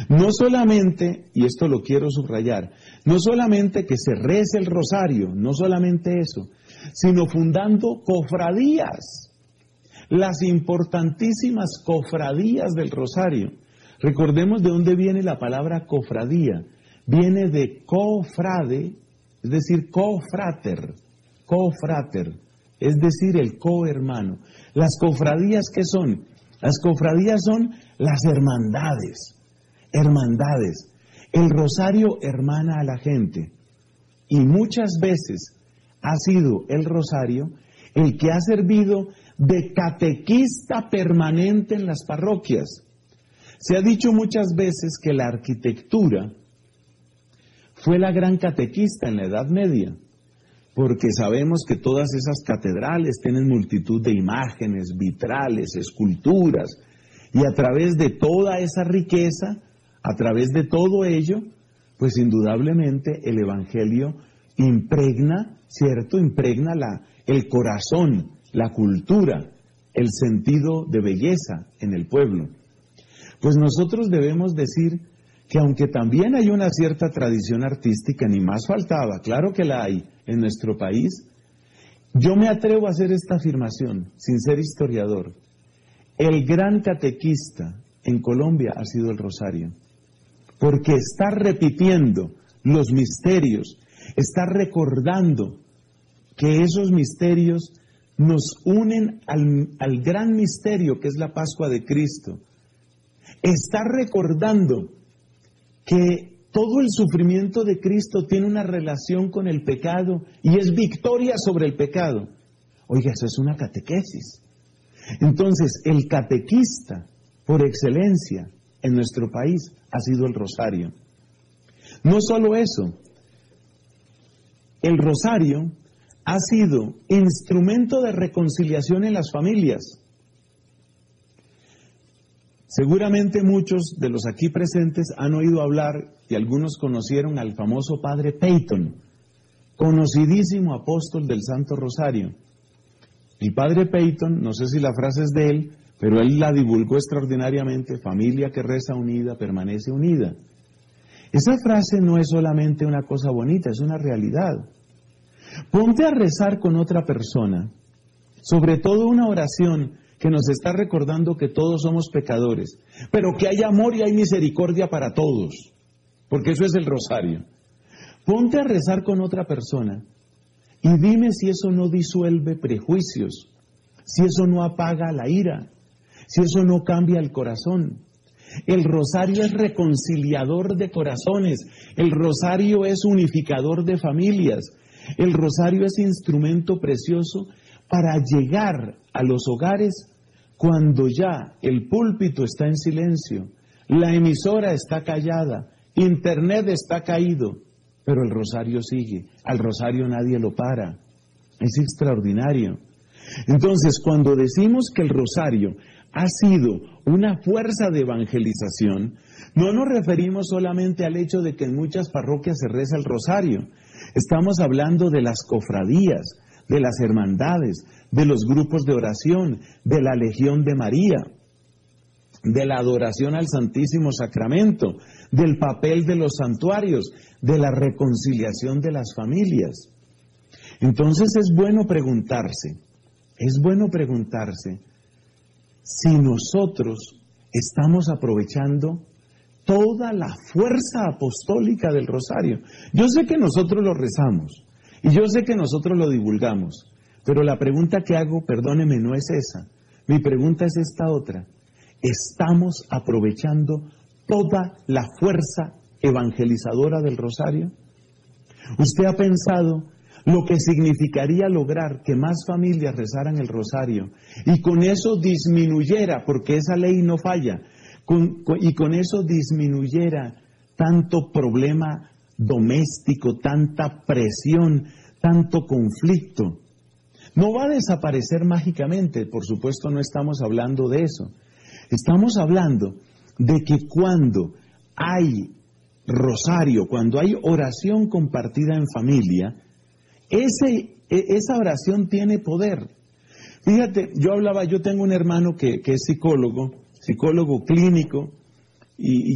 No solamente, y esto lo quiero subrayar, no solamente que se rece el rosario, no solamente eso, sino fundando cofradías, las importantísimas cofradías del rosario. Recordemos de dónde viene la palabra cofradía. Viene de cofrade, es decir, cofrater, es decir, el cohermano. Las cofradías, ¿qué son? Las cofradías son las hermandades. El rosario hermana a la gente. Y muchas veces ha sido el rosario el que ha servido de catequista permanente en las parroquias. Se ha dicho muchas veces que la arquitectura fue la gran catequista en la Edad Media, porque sabemos que todas esas catedrales tienen multitud de imágenes, vitrales, esculturas, y a través de toda esa riqueza, a través de todo ello, pues indudablemente el Evangelio impregna, ¿cierto? Impregna el corazón, la cultura, el sentido de belleza en el pueblo. Pues nosotros debemos decir que aunque también hay una cierta tradición artística, ni más faltaba, claro que la hay en nuestro país, yo me atrevo a hacer esta afirmación, sin ser historiador. El gran catequista en Colombia ha sido el rosario, porque está repitiendo los misterios, está recordando que esos misterios nos unen al gran misterio que es la Pascua de Cristo. Está recordando que todo el sufrimiento de Cristo tiene una relación con el pecado y es victoria sobre el pecado. Oiga, eso es una catequesis. Entonces, el catequista por excelencia en nuestro país ha sido el rosario. No solo eso, el rosario ha sido instrumento de reconciliación en las familias. Seguramente muchos de los aquí presentes han oído hablar y algunos conocieron al famoso padre Peyton, conocidísimo apóstol del Santo Rosario. El padre Peyton, no sé si la frase es de él, pero él la divulgó extraordinariamente: familia que reza unida permanece unida. Esa frase no es solamente una cosa bonita, es una realidad. Ponte a rezar con otra persona, sobre todo una oración que nos está recordando que todos somos pecadores, pero que hay amor y hay misericordia para todos, porque eso es el rosario. Ponte a rezar con otra persona y dime si eso no disuelve prejuicios, si eso no apaga la ira, si eso no cambia el corazón. El rosario es reconciliador de corazones, el rosario es unificador de familias, el rosario es instrumento precioso para llegar a los hogares cuando ya el púlpito está en silencio, la emisora está callada, internet está caído, pero el rosario sigue, al rosario nadie lo para, es extraordinario. Entonces, cuando decimos que el rosario ha sido una fuerza de evangelización, no nos referimos solamente al hecho de que en muchas parroquias se reza el rosario, estamos hablando de las cofradías, de las hermandades, de los grupos de oración, de la Legión de María, de la adoración al Santísimo Sacramento, del papel de los santuarios, de la reconciliación de las familias. Entonces es bueno preguntarse si nosotros estamos aprovechando toda la fuerza apostólica del rosario. Yo sé que nosotros lo rezamos y yo sé que nosotros lo divulgamos, pero la pregunta que hago, perdóneme, no es esa. Mi pregunta es esta otra. ¿Estamos aprovechando toda la fuerza evangelizadora del rosario? ¿Usted ha pensado lo que significaría lograr que más familias rezaran el rosario y con eso disminuyera, porque esa ley no falla, y con eso disminuyera tanto problema doméstico, tanta presión, tanto conflicto? No va a desaparecer mágicamente, por supuesto no estamos hablando de eso. Estamos hablando de que cuando hay rosario, cuando hay oración compartida en familia, esa oración tiene poder. Fíjate, yo tengo un hermano que es psicólogo clínico, y